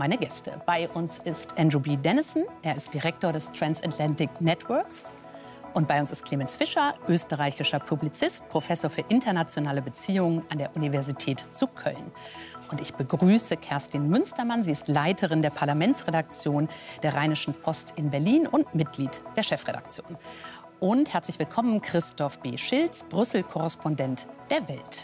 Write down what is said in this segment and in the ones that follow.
meine Gäste. Bei uns ist Andrew B. Dennison, er ist Direktor des Transatlantic Networks. Und bei uns ist Clemens Fischer, österreichischer Publizist, Professor für internationale Beziehungen an der Universität zu Köln. Und ich begrüße Kerstin Münstermann. Sie ist Leiterin der Parlamentsredaktion der Rheinischen Post in Berlin und Mitglied der Chefredaktion. Und herzlich willkommen Christoph B. Schilz, Brüssel-Korrespondent der Welt.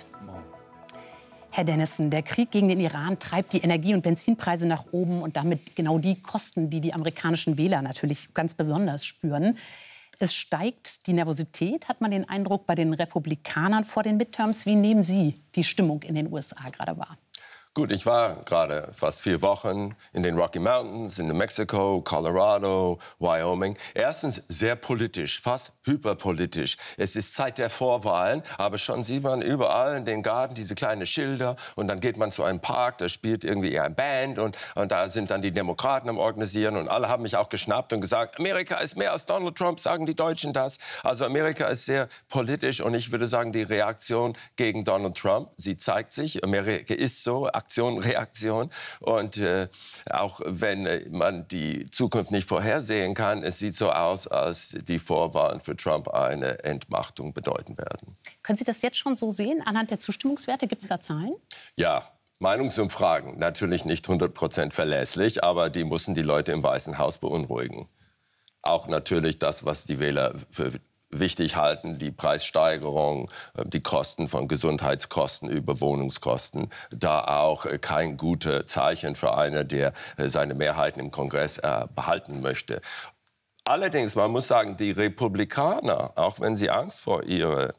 Herr Dennison, der Krieg gegen den Iran treibt die Energie- und Benzinpreise nach oben und damit genau die Kosten, die die amerikanischen Wähler natürlich ganz besonders spüren. Es steigt die Nervosität, hat man den Eindruck, bei den Republikanern vor den Midterms. Wie nehmen Sie die Stimmung in den USA gerade wahr? Gut, ich war gerade fast 4 Wochen in den Rocky Mountains, in New Mexico, Colorado, Wyoming. Erstens sehr politisch, fast hyperpolitisch. Es ist Zeit der Vorwahlen, aber schon sieht man überall in den Garten diese kleinen Schilder. Und dann geht man zu einem Park, da spielt irgendwie eine Band und da sind dann die Demokraten am Organisieren. Und alle haben mich auch geschnappt und gesagt, Amerika ist mehr als Donald Trump, sagen die Deutschen das. Also Amerika ist sehr politisch und ich würde sagen, die Reaktion gegen Donald Trump, sie zeigt sich. Amerika ist so, Aktion, Reaktion. Und auch wenn man die Zukunft nicht vorhersehen kann, es sieht so aus, als die Vorwahlen für Trump eine Entmachtung bedeuten werden. Können Sie das jetzt schon so sehen, anhand der Zustimmungswerte? Gibt es da Zahlen? Ja. Meinungsumfragen, natürlich nicht 100% verlässlich, aber die müssen die Leute im Weißen Haus beunruhigen. Auch natürlich das, was die Wähler für wichtig halten, die Preissteigerung, die Kosten von Gesundheitskosten über Wohnungskosten, da auch kein gutes Zeichen für einen, der seine Mehrheiten im Kongress behalten möchte. Allerdings, man muss sagen, die Republikaner, auch wenn sie Angst vor ihren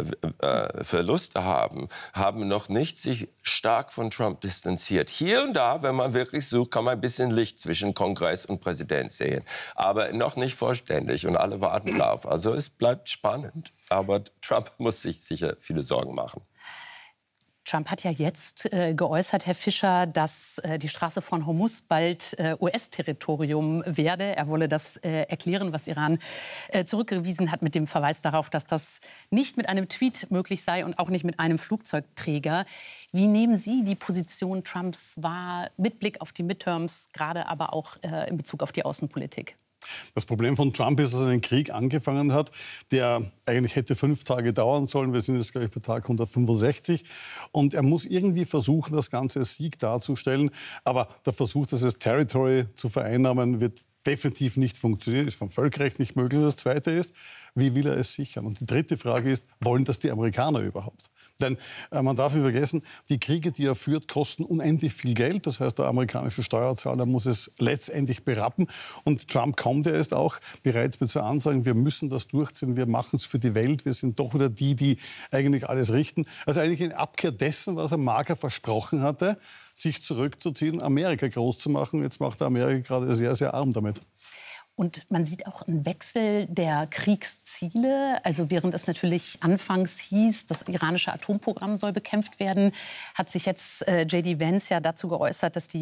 Verluste haben, haben noch nicht sich stark von Trump distanziert. Hier und da, wenn man wirklich sucht, kann man ein bisschen Licht zwischen Kongress und Präsident sehen. Aber noch nicht vollständig und alle warten drauf. Also es bleibt spannend. Aber Trump muss sich sicher viele Sorgen machen. Trump hat ja jetzt geäußert, Herr Fischer, dass die Straße von Hormuz bald US-Territorium werde. Er wolle das erklären, was Iran zurückgewiesen hat mit dem Verweis darauf, dass das nicht mit einem Tweet möglich sei und auch nicht mit einem Flugzeugträger. Wie nehmen Sie die Position Trumps wahr, mit Blick auf die Midterms, gerade aber auch in Bezug auf die Außenpolitik? Das Problem von Trump ist, dass er einen Krieg angefangen hat, der eigentlich hätte 5 Tage dauern sollen. Wir sind jetzt, glaube ich, bei Tag 165. Und er muss irgendwie versuchen, das Ganze als Sieg darzustellen. Aber der Versuch, das als Territory zu vereinnahmen, wird definitiv nicht funktionieren. Ist vom Völkerrecht nicht möglich. Das Zweite ist, wie will er es sichern? Und die dritte Frage ist, wollen das die Amerikaner überhaupt? Denn man darf nicht vergessen, die Kriege, die er führt, kosten unendlich viel Geld. Das heißt, der amerikanische Steuerzahler muss es letztendlich berappen. Und Trump kommt ja erst auch bereits mit so Ansagen, wir müssen das durchziehen, wir machen es für die Welt. Wir sind doch wieder die eigentlich alles richten. Also eigentlich in Abkehr dessen, was er Mager versprochen hatte, sich zurückzuziehen, Amerika groß zu machen. Jetzt macht er Amerika gerade sehr, sehr arm damit. Und man sieht auch einen Wechsel der Kriegsziele. Also während es natürlich anfangs hieß, das iranische Atomprogramm soll bekämpft werden, hat sich jetzt J.D. Vance ja dazu geäußert, dass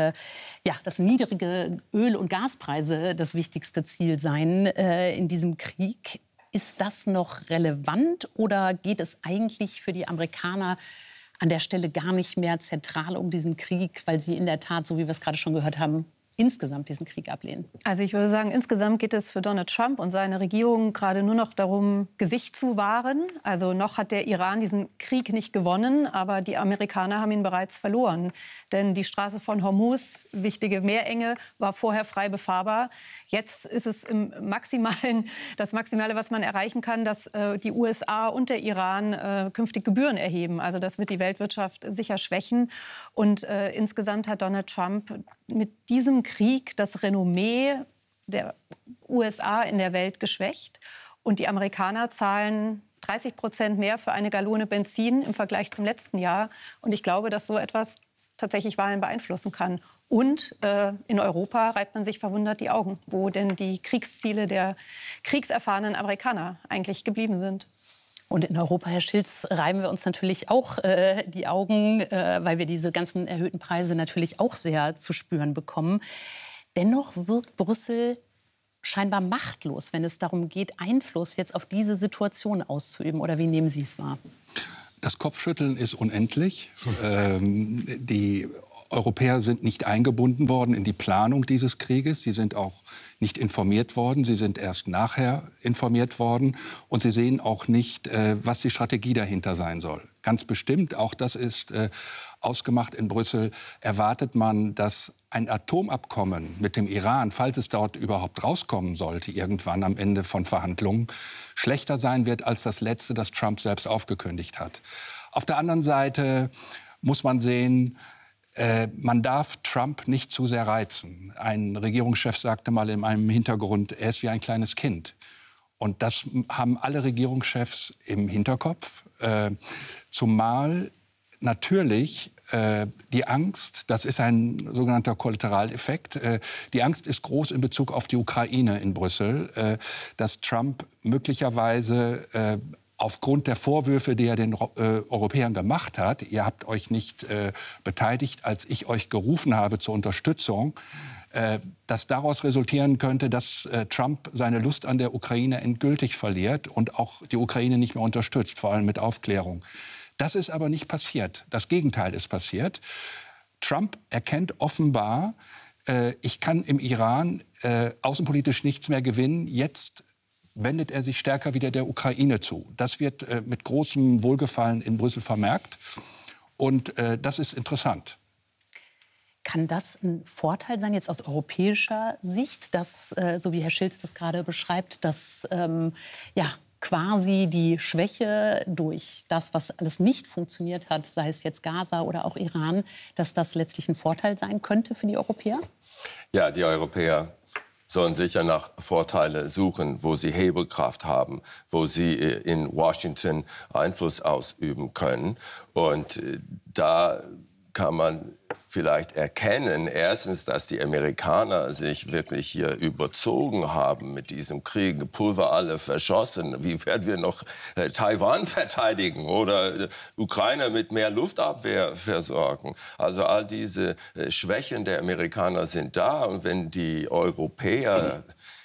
dass niedrige Öl- und Gaspreise das wichtigste Ziel seien in diesem Krieg. Ist das noch relevant oder geht es eigentlich für die Amerikaner an der Stelle gar nicht mehr zentral um diesen Krieg, weil sie in der Tat, so wie wir es gerade schon gehört haben, insgesamt diesen Krieg ablehnen? Also ich würde sagen, insgesamt geht es für Donald Trump und seine Regierung gerade nur noch darum, Gesicht zu wahren. Also noch hat der Iran diesen Krieg nicht gewonnen, aber die Amerikaner haben ihn bereits verloren. Denn die Straße von Hormuz, wichtige Meerenge, war vorher frei befahrbar. Jetzt ist es das Maximale, was man erreichen kann, dass die USA und der Iran künftig Gebühren erheben. Also das wird die Weltwirtschaft sicher schwächen. Und insgesamt hat Donald Trump mit diesem Krieg das Renommee der USA in der Welt geschwächt. Und die Amerikaner zahlen 30% mehr für eine Gallone Benzin im Vergleich zum letzten Jahr. Und ich glaube, dass so etwas tatsächlich Wahlen beeinflussen kann. Und in Europa reibt man sich verwundert die Augen, wo denn die Kriegsziele der kriegserfahrenen Amerikaner eigentlich geblieben sind. Und in Europa, Herr Schilz, reiben wir uns natürlich auch die Augen, weil wir diese ganzen erhöhten Preise natürlich auch sehr zu spüren bekommen. Dennoch wirkt Brüssel scheinbar machtlos, wenn es darum geht, Einfluss jetzt auf diese Situation auszuüben. Oder wie nehmen Sie es wahr? Das Kopfschütteln ist unendlich. Die Europäer sind nicht eingebunden worden in die Planung dieses Krieges. Sie sind auch nicht informiert worden. Sie sind erst nachher informiert worden. Und sie sehen auch nicht, was die Strategie dahinter sein soll. Ganz bestimmt, auch das ist ausgemacht in Brüssel, erwartet man, dass ein Atomabkommen mit dem Iran, falls es dort überhaupt rauskommen sollte, irgendwann am Ende von Verhandlungen, schlechter sein wird als das letzte, das Trump selbst aufgekündigt hat. Auf der anderen Seite muss man sehen, man darf Trump nicht zu sehr reizen. Ein Regierungschef sagte mal in einem Hintergrund, er ist wie ein kleines Kind. Und das haben alle Regierungschefs im Hinterkopf. Zumal natürlich die Angst, das ist ein sogenannter Kollateraleffekt, die Angst ist groß in Bezug auf die Ukraine in Brüssel, dass Trump möglicherweise aufgrund der Vorwürfe, die er den Europäern gemacht hat, ihr habt euch nicht beteiligt, als ich euch gerufen habe zur Unterstützung, dass daraus resultieren könnte, dass Trump seine Lust an der Ukraine endgültig verliert und auch die Ukraine nicht mehr unterstützt, vor allem mit Aufklärung. Das ist aber nicht passiert. Das Gegenteil ist passiert. Trump erkennt offenbar, ich kann im Iran außenpolitisch nichts mehr gewinnen. Jetzt wendet er sich stärker wieder der Ukraine zu. Das wird mit großem Wohlgefallen in Brüssel vermerkt. Und das ist interessant. Kann das ein Vorteil sein, jetzt aus europäischer Sicht, dass, so wie Herr Schilz das gerade beschreibt, dass quasi die Schwäche durch das, was alles nicht funktioniert hat, sei es jetzt Gaza oder auch Iran, dass das letztlich ein Vorteil sein könnte für die Europäer? Ja, die Europäer sollen sicher nach Vorteile suchen, wo sie Hebelkraft haben, wo sie in Washington Einfluss ausüben können. Und da kann man vielleicht erkennen, erstens, dass die Amerikaner sich wirklich hier überzogen haben mit diesem Krieg, Pulver alle verschossen. Wie werden wir noch Taiwan verteidigen oder Ukraine mit mehr Luftabwehr versorgen? Also all diese Schwächen der Amerikaner sind da. Und wenn die Europäer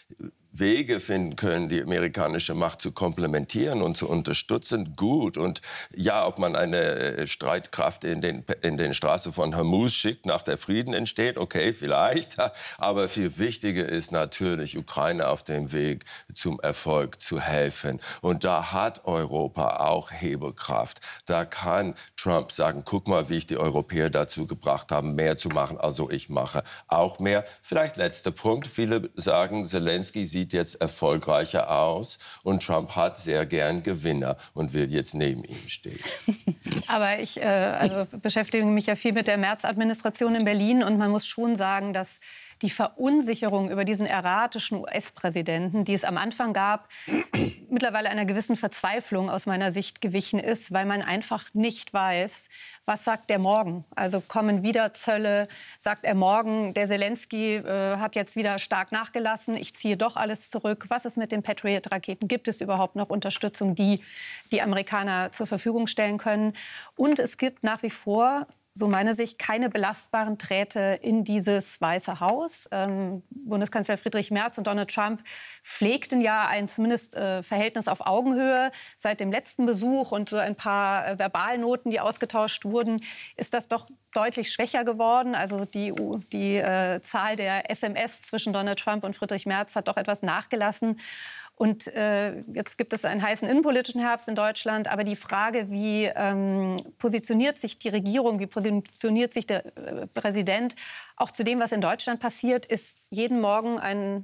Wege finden können, die amerikanische Macht zu komplementieren und zu unterstützen, gut. Und ja, ob man eine Streitkraft in den Straßen von Hormuz schickt, nach der Frieden entsteht, okay, vielleicht. Aber viel wichtiger ist natürlich, Ukraine auf dem Weg zum Erfolg zu helfen. Und da hat Europa auch Hebelkraft. Da kann Trump sagen, guck mal, wie ich die Europäer dazu gebracht habe, mehr zu machen. Also ich mache auch mehr. Vielleicht letzter Punkt. Viele sagen, Zelensky sieht jetzt erfolgreicher aus und Trump hat sehr gern Gewinner und will jetzt neben ihm stehen. Aber ich beschäftige mich ja viel mit der Merz-Administration in Berlin und man muss schon sagen, dass die Verunsicherung über diesen erratischen US-Präsidenten, die es am Anfang gab, mittlerweile einer gewissen Verzweiflung aus meiner Sicht gewichen ist, weil man einfach nicht weiß, was sagt der morgen? Also kommen wieder Zölle, sagt er morgen, der Zelensky hat jetzt wieder stark nachgelassen, ich ziehe doch alles zurück. Was ist mit den Patriot-Raketen? Gibt es überhaupt noch Unterstützung, die die Amerikaner zur Verfügung stellen können? Und es gibt nach wie vor, so meine Sicht, keine belastbaren Drähte in dieses Weiße Haus. Bundeskanzler Friedrich Merz und Donald Trump pflegten ja ein zumindest Verhältnis auf Augenhöhe. Seit dem letzten Besuch und so ein paar Verbalnoten, die ausgetauscht wurden, ist das doch deutlich schwächer geworden. Also die Zahl der SMS zwischen Donald Trump und Friedrich Merz hat doch etwas nachgelassen. Und jetzt gibt es einen heißen innenpolitischen Herbst in Deutschland. Aber die Frage, wie positioniert sich die Regierung, wie positioniert sich der Präsident auch zu dem, was in Deutschland passiert, ist jeden Morgen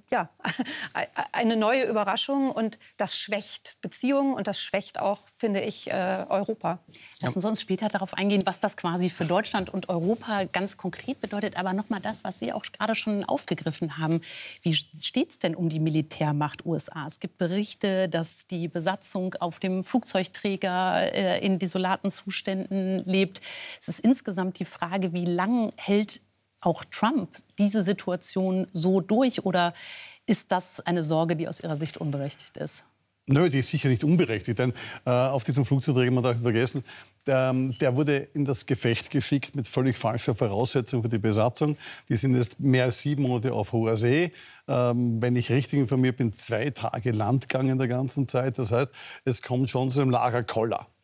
eine neue Überraschung. Und das schwächt Beziehungen und das schwächt auch, finde ich, Europa. Lassen Sie uns später darauf eingehen, was das quasi für Deutschland und Europa ganz konkret bedeutet. Aber noch mal das, was Sie auch gerade schon aufgegriffen haben. Wie steht es denn um die Militärmacht USA? Es gibt Berichte, dass die Besatzung auf dem Flugzeugträger in desolaten Zuständen lebt. Es ist insgesamt die Frage, wie lang hält auch Trump diese Situation so durch? Oder ist das eine Sorge, die aus Ihrer Sicht unberechtigt ist? Nö, die ist sicher nicht unberechtigt. Denn auf diesem Flugzeugträger, man darf nicht vergessen, der wurde in das Gefecht geschickt mit völlig falscher Voraussetzung für die Besatzung. Die sind jetzt mehr als 7 Monate auf hoher See. Wenn ich richtig informiert bin, 2 Tage Landgang in der ganzen Zeit. Das heißt, es kommt schon zu einem Lagerkoller.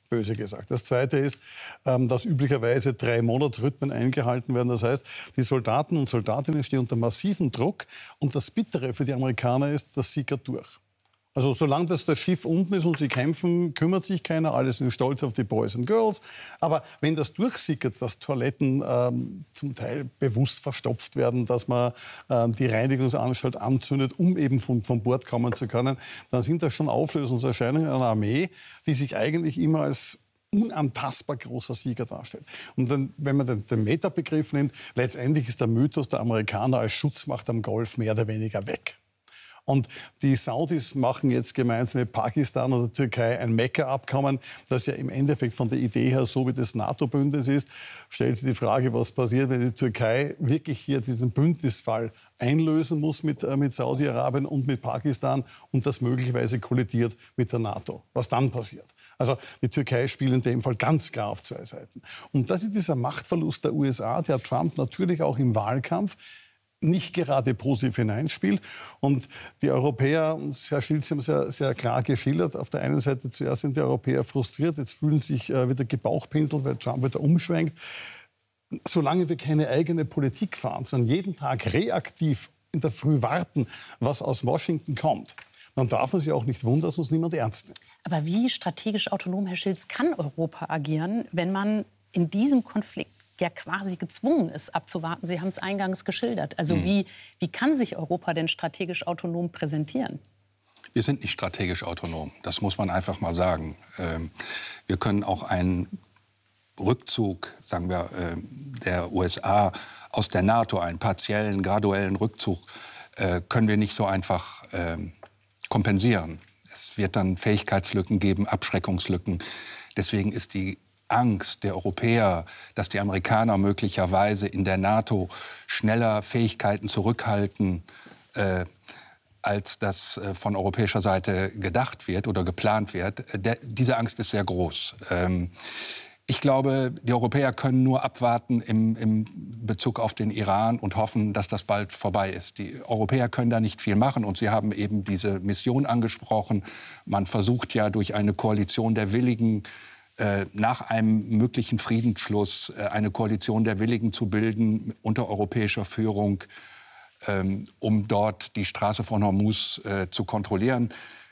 böse gesagt. Das Zweite ist, dass üblicherweise 3-Monats-Rhythmen eingehalten werden. Das heißt, die Soldaten und Soldatinnen stehen unter massivem Druck. Und das Bittere für die Amerikaner ist, das sickert durch. Also solange das Schiff unten ist und sie kämpfen, kümmert sich keiner. Alle sind stolz auf die Boys and Girls. Aber wenn das durchsickert, dass Toiletten zum Teil bewusst verstopft werden, dass man die Reinigungsanstalt anzündet, um eben von Bord kommen zu können, dann sind das schon Auflösungserscheinungen einer Armee, die sich eigentlich immer als unantastbar großer Sieger darstellt. Und dann, wenn man den Metabegriff nimmt, letztendlich ist der Mythos der Amerikaner als Schutzmacht am Golf mehr oder weniger weg. Und die Saudis machen jetzt gemeinsam mit Pakistan und der Türkei ein Mekka-Abkommen, das ja im Endeffekt von der Idee her so wie das NATO-Bündnis ist. Stellt sich die Frage, was passiert, wenn die Türkei wirklich hier diesen Bündnisfall einlösen muss mit Saudi-Arabien und mit Pakistan und das möglicherweise kollidiert mit der NATO. Was dann passiert? Also die Türkei spielt in dem Fall ganz klar auf zwei Seiten. Und das ist dieser Machtverlust der USA, der Trump natürlich auch im Wahlkampf nicht gerade positiv hineinspielt. Und die Europäer, Herr Schilz, haben sehr, sehr klar geschildert, auf der einen Seite zuerst sind die Europäer frustriert, jetzt fühlen sich wieder gebauchpinselt, weil Trump wieder umschwenkt. Solange wir keine eigene Politik fahren, sondern jeden Tag reaktiv in der Früh warten, was aus Washington kommt, dann darf man sich auch nicht wundern, dass uns niemand ernst nimmt. Aber wie strategisch autonom, Herr Schilz, kann Europa agieren, wenn man in diesem Konflikt ja quasi gezwungen ist, abzuwarten? Sie haben es eingangs geschildert. Also wie kann sich Europa denn strategisch autonom präsentieren? Wir sind nicht strategisch autonom. Das muss man einfach mal sagen. Wir können auch einen Rückzug, sagen wir, der USA aus der NATO, einen partiellen, graduellen Rückzug, können wir nicht so einfach kompensieren. Es wird dann Fähigkeitslücken geben, Abschreckungslücken. Deswegen ist die Angst der Europäer, dass die Amerikaner möglicherweise in der NATO schneller Fähigkeiten zurückhalten, als das von europäischer Seite gedacht wird oder geplant wird. Diese Angst ist sehr groß. Ich glaube, die Europäer können nur abwarten im Bezug auf den Iran und hoffen, dass das bald vorbei ist. Die Europäer können da nicht viel machen und Sie haben eben diese Mission angesprochen. Man versucht ja durch eine Koalition der Willigen, nach einem möglichen Friedensschluss eine Koalition der Willigen zu bilden unter europäischer Führung, um dort die Straße von Hormuz zu kontrollieren.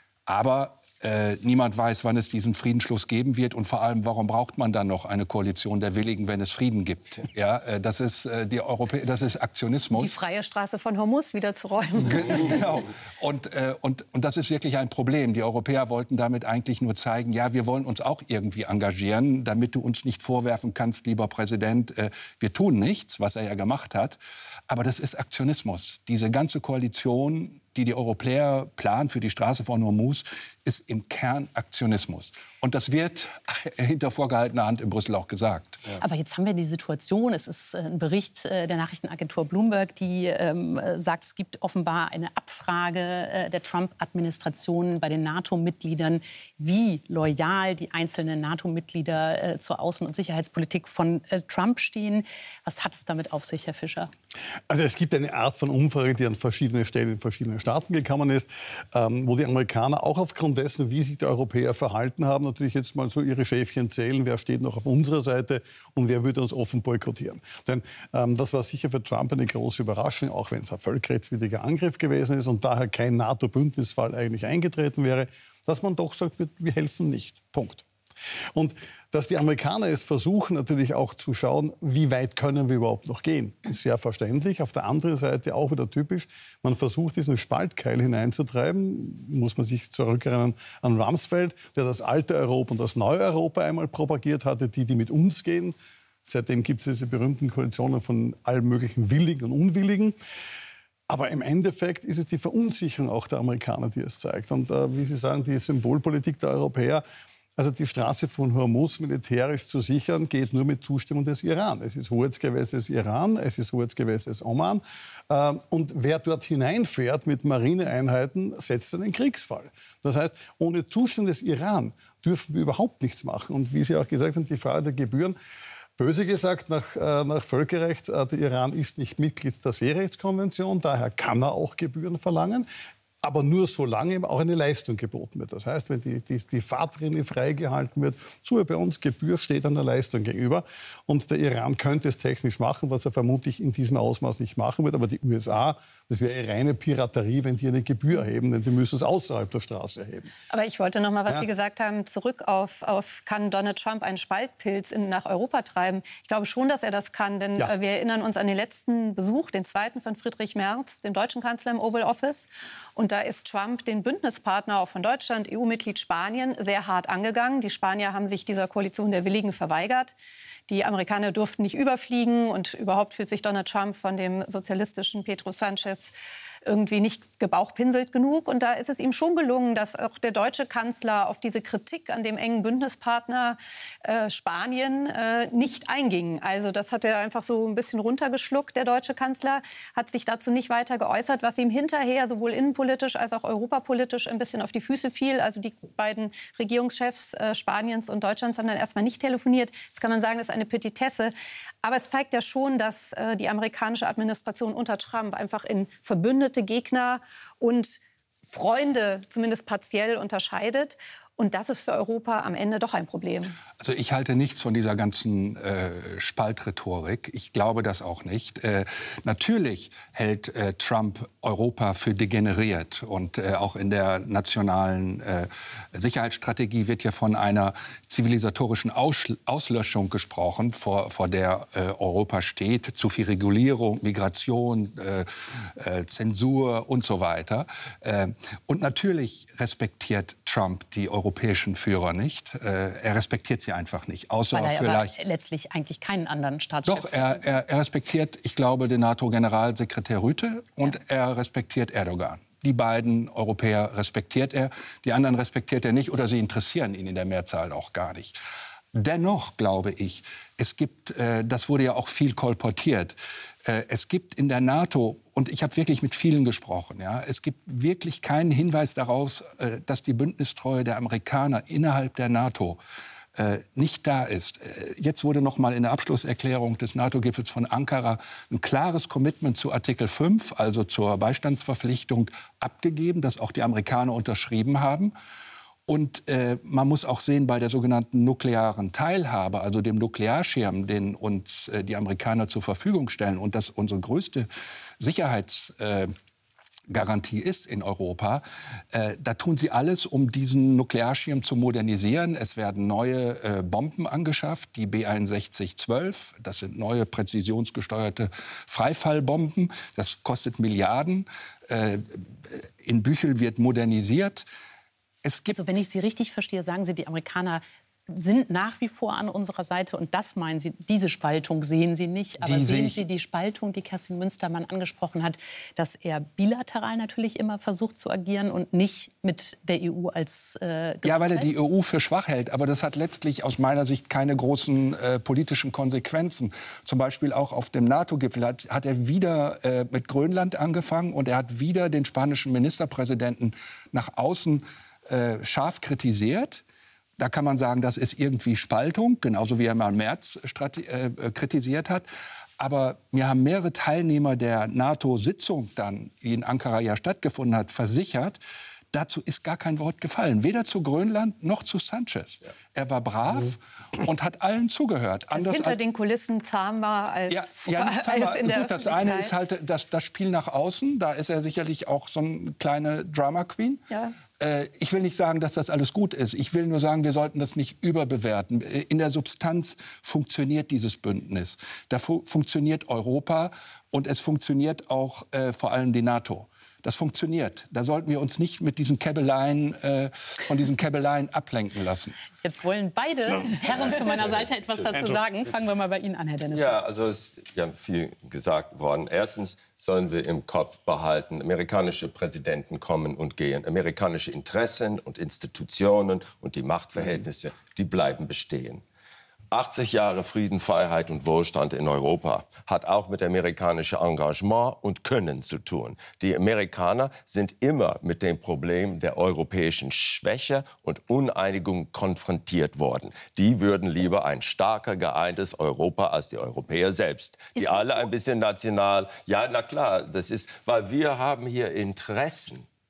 Aber niemand weiß, wann es diesen Friedensschluss geben wird und vor allem, warum braucht man dann noch eine Koalition der Willigen, wenn es Frieden gibt? Ja, das ist das ist Aktionismus. Die freie Straße von Hormuz wieder zu räumen. Genau. Und das ist wirklich ein Problem. Die Europäer wollten damit eigentlich nur zeigen, ja, wir wollen uns auch irgendwie engagieren, damit du uns nicht vorwerfen kannst, lieber Präsident, wir tun nichts, was er ja gemacht hat. Aber das ist Aktionismus. Diese ganze Koalition, die Europäer planen für die Straße von Hormuz, ist im Kern Aktionismus. Und das wird hinter vorgehaltener Hand in Brüssel auch gesagt. Ja. Aber jetzt haben wir die Situation, es ist ein Bericht der Nachrichtenagentur Bloomberg, die sagt, es gibt offenbar eine Abfrage der Trump-Administration bei den NATO-Mitgliedern, wie loyal die einzelnen NATO-Mitglieder zur Außen- und Sicherheitspolitik von Trump stehen. Was hat es damit auf sich, Herr Fischer? Also es gibt eine Art von Umfrage, die an verschiedenen Stellen in verschiedenen Staaten gekommen ist, wo die Amerikaner auch aufgrund dessen, wie sich die Europäer verhalten haben, natürlich jetzt mal so ihre Schäfchen zählen, wer steht noch auf unserer Seite und wer würde uns offen boykottieren. Denn das war sicher für Trump eine große Überraschung, auch wenn es ein völkerrechtswidriger Angriff gewesen ist und daher kein NATO-Bündnisfall eigentlich eingetreten wäre, dass man doch sagt, wir helfen nicht. Punkt. Und dass die Amerikaner es versuchen, natürlich auch zu schauen, wie weit können wir überhaupt noch gehen, ist sehr verständlich. Auf der anderen Seite auch wieder typisch, man versucht, diesen Spaltkeil hineinzutreiben. Muss man sich zurückerinnern an Rumsfeld, der das alte Europa und das neue Europa einmal propagiert hatte, die mit uns gehen. Seitdem gibt es diese berühmten Koalitionen von allen möglichen Willigen und Unwilligen. Aber im Endeffekt ist es die Verunsicherung auch der Amerikaner, die es zeigt. Und wie Sie sagen, die Symbolpolitik der Europäer, also die Straße von Hormuz militärisch zu sichern, geht nur mit Zustimmung des Iran. Es ist Hoheitsgewässes Iran, es ist Hoheitsgewässes Oman. Und wer dort hineinfährt mit Marineeinheiten, setzt einen Kriegsfall. Das heißt, ohne Zustimmung des Iran dürfen wir überhaupt nichts machen. Und wie Sie auch gesagt haben, die Frage der Gebühren. Böse gesagt, nach Völkerrecht, der Iran ist nicht Mitglied der Seerechtskonvention, daher kann er auch Gebühren verlangen. aber nur solange auch eine Leistung geboten wird. Das heißt, wenn die Fahrtrinne freigehalten wird, so wie bei uns, Gebühr steht an der Leistung gegenüber. Und der Iran könnte es technisch machen, was er vermutlich in diesem Ausmaß nicht machen wird. Aber die USA, das wäre reine Piraterie, wenn die eine Gebühr erheben, denn die müssen es außerhalb der Straße erheben. Aber ich wollte noch mal, was Sie gesagt haben, zurück auf kann Donald Trump einen Spaltpilz nach Europa treiben? Ich glaube schon, dass er das kann, denn wir erinnern uns an den letzten Besuch, den zweiten von Friedrich Merz, dem deutschen Kanzler im Oval Office. Und da ist Trump den Bündnispartner auch von Deutschland, EU-Mitglied Spanien, sehr hart angegangen. Die Spanier haben sich dieser Koalition der Willigen verweigert. Die Amerikaner durften nicht überfliegen und überhaupt fühlt sich Donald Trump von dem sozialistischen Pedro Sánchez irgendwie nicht gebauchpinselt genug. Und da ist es ihm schon gelungen, dass auch der deutsche Kanzler auf diese Kritik an dem engen Bündnispartner Spanien nicht einging. Also das hat er einfach so ein bisschen runtergeschluckt, der deutsche Kanzler, hat sich dazu nicht weiter geäußert, was ihm hinterher sowohl innenpolitisch als auch europapolitisch ein bisschen auf die Füße fiel. Also die beiden Regierungschefs Spaniens und Deutschlands haben dann erstmal nicht telefoniert. Das kann man sagen, das ist eine Petitesse. Aber es zeigt ja schon, dass die amerikanische Administration unter Trump einfach in verbündete Gegner und Freunde zumindest partiell unterscheidet. Und das ist für Europa am Ende doch ein Problem. Also ich halte nichts von dieser ganzen Spaltrhetorik. Ich glaube das auch nicht. Natürlich hält Trump Europa für degeneriert. Und auch in der nationalen Sicherheitsstrategie wird ja von einer zivilisatorischen Auslöschung gesprochen, vor der Europa steht. Zu viel Regulierung, Migration, Zensur und so weiter. Und natürlich respektiert Trump die europäischen Führer nicht. Er respektiert sie einfach nicht. Außer weil er vielleicht aber letztlich eigentlich keinen anderen Staatschef. Doch, er respektiert, ich glaube, den NATO-Generalsekretär Rüte und er respektiert Erdogan. Die beiden Europäer respektiert er, die anderen respektiert er nicht oder sie interessieren ihn in der Mehrzahl auch gar nicht. Dennoch glaube ich, es gibt, das wurde ja auch viel kolportiert, es gibt in der NATO, und ich habe wirklich mit vielen gesprochen, es gibt wirklich keinen Hinweis darauf, dass die Bündnistreue der Amerikaner innerhalb der NATO nicht da ist. Jetzt wurde noch mal in der Abschlusserklärung des NATO-Gipfels von Ankara ein klares Commitment zu Artikel 5, also zur Beistandsverpflichtung, abgegeben, das auch die Amerikaner unterschrieben haben. Und man muss auch sehen, bei der sogenannten nuklearen Teilhabe, also dem Nuklearschirm, den uns die Amerikaner zur Verfügung stellen und das unsere größte Sicherheitsgarantie ist in Europa, da tun sie alles, um diesen Nuklearschirm zu modernisieren. Es werden neue Bomben angeschafft, die B-61-12. Das sind neue präzisionsgesteuerte Freifallbomben. Das kostet Milliarden. In Büchel wird modernisiert. Also wenn ich Sie richtig verstehe, sagen Sie, die Amerikaner sind nach wie vor an unserer Seite. Und das meinen Sie, diese Spaltung sehen Sie nicht. Aber sehen Sie die Spaltung, die Kerstin Münstermann angesprochen hat, dass er bilateral natürlich immer versucht zu agieren und nicht mit der EU als Ja, weil er die EU für schwach hält. Aber das hat letztlich aus meiner Sicht keine großen politischen Konsequenzen. Zum Beispiel auch auf dem NATO-Gipfel hat er wieder mit Grönland angefangen. Und er hat wieder den spanischen Ministerpräsidenten nach außen scharf kritisiert. Da kann man sagen, das ist irgendwie Spaltung, genauso wie er mal Merz kritisiert hat. Aber mir haben mehrere Teilnehmer der NATO-Sitzung dann, die in Ankara ja stattgefunden hat, versichert, dazu ist gar kein Wort gefallen. Weder zu Grönland noch zu Sánchez. Ja. Er war brav und hat allen zugehört. Anders hinter den Kulissen zahm war als, als in der Gut, das eine ist halt das Spiel nach außen. Da ist er sicherlich auch so eine kleine Drama-Queen. Ja. Ich will nicht sagen, dass das alles gut ist. Ich will nur sagen, wir sollten das nicht überbewerten. In der Substanz funktioniert dieses Bündnis. Da funktioniert Europa und es funktioniert auch vor allem die NATO. Das funktioniert. Da sollten wir uns nicht mit diesen Käbeleien, von diesen Käbeleien ablenken lassen. Jetzt wollen beide Herren zu meiner Seite etwas dazu sagen. Fangen wir mal bei Ihnen an, Herr Dennison. Ja, also es ist ja viel gesagt worden. Erstens sollen wir im Kopf behalten, amerikanische Präsidenten kommen und gehen. Amerikanische Interessen und Institutionen und die Machtverhältnisse, die bleiben bestehen. 80 Jahre Frieden, Freiheit und Wohlstand in Europa hat auch mit amerikanischem Engagement und Können zu tun. Die Amerikaner sind immer mit dem Problem der europäischen Schwäche und Uneinigung konfrontiert worden. Die würden lieber ein starker, geeintes Europa als die Europäer selbst. Die alle ein bisschen national. Ja, na klar, das ist, weil wir haben hier Interessen.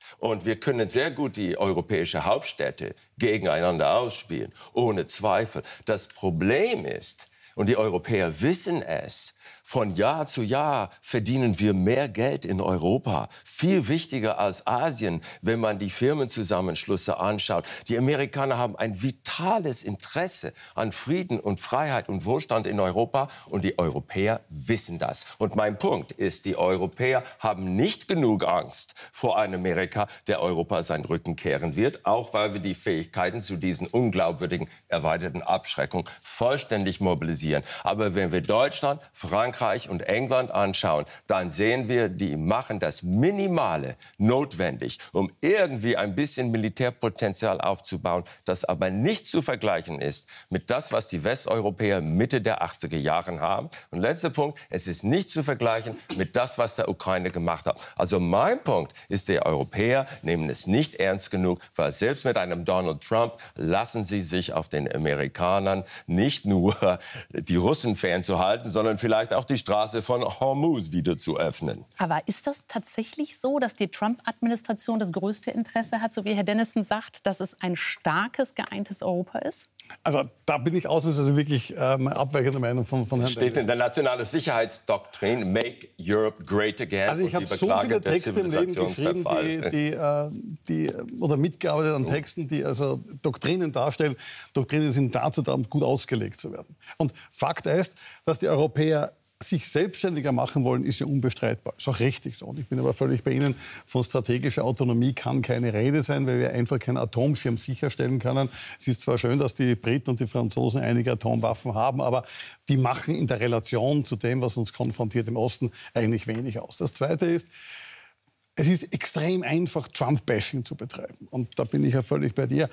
Und wir können sehr gut die europäischen Hauptstädte gegeneinander ausspielen, ohne Zweifel. Das Problem ist, und die Europäer wissen es, von Jahr zu Jahr verdienen wir mehr Geld in Europa. Viel wichtiger als Asien, wenn man die Firmenzusammenschlüsse anschaut. Die Amerikaner haben ein vitales Interesse an Frieden und Freiheit und Wohlstand in Europa. Und die Europäer wissen das. Und mein Punkt ist, die Europäer haben nicht genug Angst vor einem Amerika, der Europa seinen Rücken kehren wird. Auch weil wir die Fähigkeiten zu diesen unglaubwürdigen erweiterten Abschreckungen vollständig mobilisieren. Aber wenn wir Deutschland, Frankreich und England anschauen, dann sehen wir, die machen das Minimale notwendig, um irgendwie ein bisschen Militärpotenzial aufzubauen, das aber nicht zu vergleichen ist mit das, was die Westeuropäer Mitte der 80er Jahre haben. Und letzter Punkt, es ist nicht zu vergleichen mit das, was der Ukraine gemacht hat. Also mein Punkt ist, die Europäer nehmen es nicht ernst genug, weil selbst mit einem Donald Trump lassen sie sich auf den Amerikanern nicht nur die Russen fernzuhalten, sondern vielleicht auch die Straße von Hormuz wieder zu öffnen. Aber ist das tatsächlich so, dass die Trump-Administration das größte Interesse hat, so wie Herr Dennison sagt, dass es ein starkes, geeintes Europa ist? Also da bin ich ausnahmsweise wirklich abweichende Meinung von Herrn Dennison. Steht in der nationalen Sicherheitsdoktrin, Make Europe Great Again. Also ich habe so viele Texte im Leben geschrieben, oder mitgearbeitet an Texten, die also Doktrinen darstellen. Doktrinen sind dazu da, um gut ausgelegt zu werden. Und Fakt ist, dass die Europäer sich selbstständiger machen wollen, ist ja unbestreitbar. Ist auch richtig so. Und ich bin aber völlig bei Ihnen, von strategischer Autonomie kann keine Rede sein, weil wir einfach keinen Atomschirm sicherstellen können. Es ist zwar schön, dass die Briten und die Franzosen einige Atomwaffen haben, aber die machen in der Relation zu dem, was uns konfrontiert im Osten, eigentlich wenig aus. Das Zweite ist, es ist extrem einfach, Trump-Bashing zu betreiben. Und da bin ich ja völlig bei dir.